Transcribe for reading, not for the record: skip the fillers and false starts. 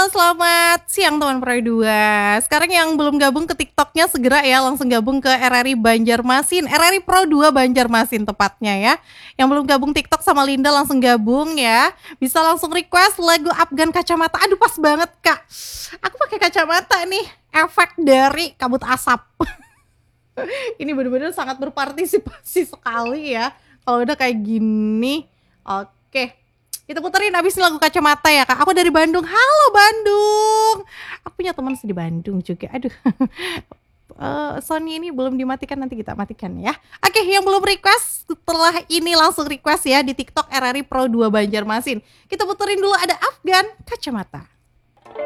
selamat siang teman Pro 2. Sekarang yang belum gabung ke TikToknya segera ya langsung gabung ke RRI Banjarmasin, RRI Pro 2 Banjarmasin tepatnya ya. Yang belum gabung TikTok sama Linda langsung gabung ya. Bisa langsung request lagu Afgan Kacamata. Aduh pas banget Kak. Aku pakai kacamata nih, efek dari kabut asap. Ini bener-bener sangat berpartisipasi sekali ya. Kalau udah kayak gini. Oke. Kita puterin abis ini lagu Kacamata ya Kak. Aku dari Bandung. Halo Bandung. Aku punya teman di Bandung juga. Aduh. Sony ini belum dimatikan, nanti kita matikan ya. Oke, yang belum request setelah ini langsung request ya di TikTok RRI Pro 2 Banjarmasin. Kita puterin dulu ada Afgan Kacamata.